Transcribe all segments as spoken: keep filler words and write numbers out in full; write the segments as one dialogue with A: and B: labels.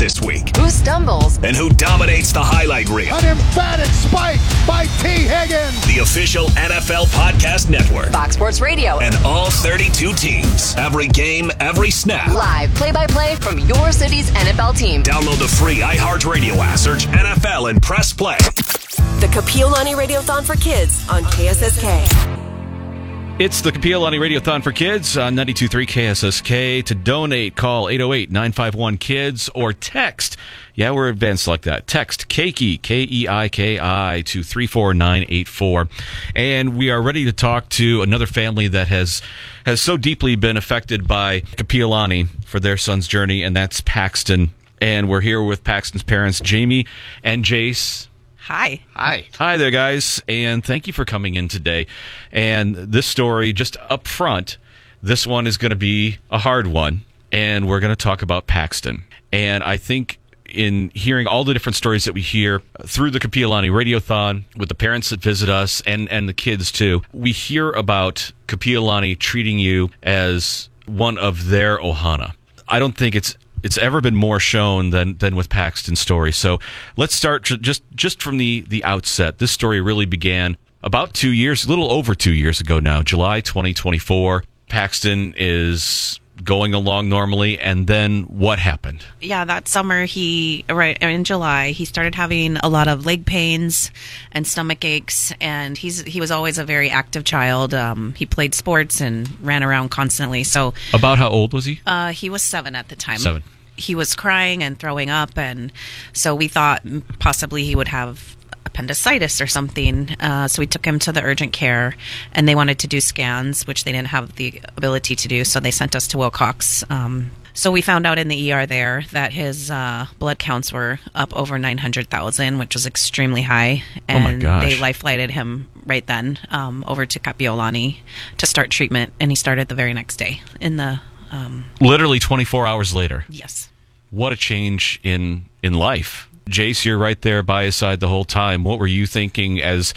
A: this week?
B: Who stumbles?
A: And who dominates the highlight reel?
C: An emphatic spike by T. Higgins.
A: The official N F L Podcast Network.
B: Fox Sports Radio.
A: And all thirty-two teams. Every game, every snap.
B: Live play-by-play from your city's N F L team.
A: Download the free iHeartRadio app. Search N F L and press play.
D: The Kapiolani Radiothon for Kids on K S S K.
E: It's the Kapiolani Radiothon for Kids on ninety-two point three K S S K. To donate, call eight oh eight, nine five one, KIDS or text. Yeah, we're advanced like that. Text Keiki, K E I K I, to three four nine eight four. And we are ready to talk to another family that has has so deeply been affected by Kapiolani for their son's journey, and that's Paxton. And we're here with Paxton's parents, Jamie and Jace.
F: Hi.
E: Hi. Hi there, guys, and thank you for coming in today. And this story, just up front, this one is going to be a hard one, and we're going to talk about Paxton. And I think in hearing all the different stories that we hear through the Kapiolani Radiothon, with the parents that visit us, and, and the kids too, we hear about Kapiolani treating you as one of their Ohana. I don't think it's It's ever been more shown than than with Paxton's story. So let's start tr- just just from the, the outset. This story really began about two years, a little over two years ago now, July twenty twenty-four. Paxton is going along normally, and then what happened?
F: Yeah, that summer, he right in July, he started having a lot of leg pains and stomach aches, and he's he was always a very active child. Um, he played sports and ran around constantly. So,
E: about how old was he?
F: Uh, he was seven at the time.
E: Seven.
F: He was crying and throwing up, and so we thought possibly he would have appendicitis or something. Uh, so we took him to the urgent care, and they wanted to do scans, which they didn't have the ability to do, so they sent us to Wilcox. Um, so we found out in the E R there that his uh, blood counts were up over nine hundred thousand, which was extremely high. And
E: oh my gosh.
F: They life-flighted him right then um, over to Kapiolani to start treatment, and he started the very next day in the... Um,
E: Literally twenty-four hours later.
F: Yes.
E: What a change in, in life. Jace, you're right there by his side the whole time. What were you thinking as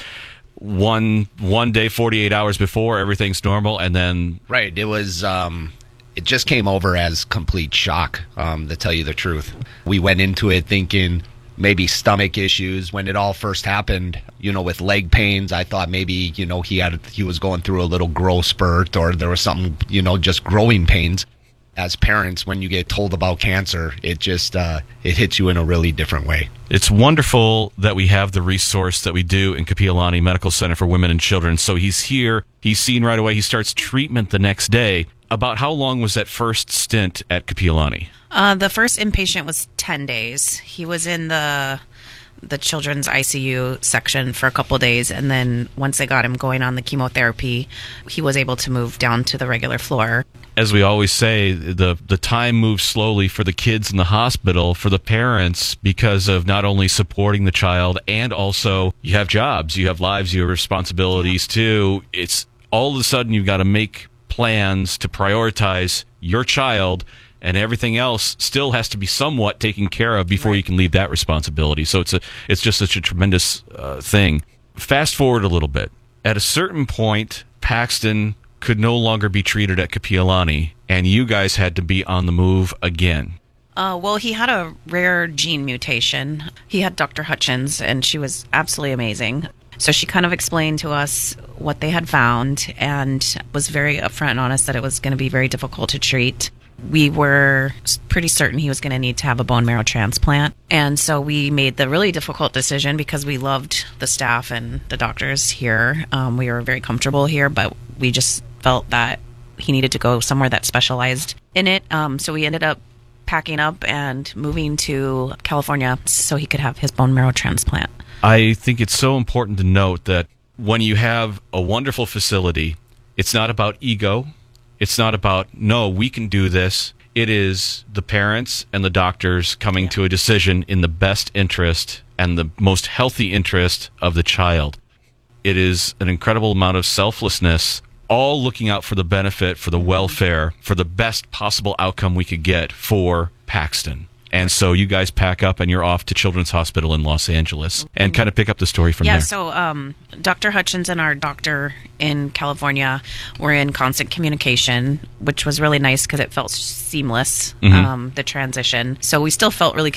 E: one one day, forty-eight hours before, everything's normal, and then...
G: Right, it was... Um, it just came over as complete shock, um, to tell you the truth. We went into it thinking maybe stomach issues. When it all first happened, you know, with leg pains, I thought maybe, you know, he had he was going through a little growth spurt, or there was something, you know, just growing pains. As parents, when you get told about cancer, it just uh, it hits you in a really different way.
E: It's wonderful that we have the resource that we do in Kapiolani Medical Center for Women and Children. So he's here. He's seen right away. He starts treatment the next day. About how long was that first stint at Kapiolani?
F: Uh, the first inpatient was ten days. He was in the the children's I C U section for a couple of days, and then once they got him going on the chemotherapy, he was able to move down to the regular floor.
E: As we always say, the the time moves slowly for the kids in the hospital, for the parents, because of not only supporting the child, and also you have jobs, you have lives, you have responsibilities too. It's all of a sudden you've got to make plans to prioritize your child, and everything else still has to be somewhat taken care of before
F: right.
E: you can leave that responsibility. So it's a it's just such a tremendous uh, thing. Fast forward a little bit. At a certain point, Paxton could no longer be treated at Kapiolani, and you guys had to be on the move again.
F: Uh, well, he had a rare gene mutation. He had Doctor Hutchins, and she was absolutely amazing. So she kind of explained to us what they had found, and was very upfront and honest that it was going to be very difficult to treat. We were pretty certain he was going to need to have a bone marrow transplant. And so we made the really difficult decision, because we loved the staff and the doctors here. Um, we were very comfortable here, but we just felt that he needed to go somewhere that specialized in it. Um, so we ended up packing up and moving to California so he could have his bone marrow transplant.
E: I think it's so important to note that when you have a wonderful facility, it's not about ego. It's not about, no, we can do this. It is the parents and the doctors coming yeah. to a decision in the best interest and the most healthy interest of the child. It is an incredible amount of selflessness, all looking out for the benefit, for the welfare, for the best possible outcome we could get for Paxton. And so you guys pack up and you're off to Children's Hospital in Los Angeles and kind of pick up the story from
F: yeah,
E: there.
F: Yeah, so um, Doctor Hutchins and our doctor in California were in constant communication, which was really nice because it felt seamless, mm-hmm. um, the transition. So we still felt really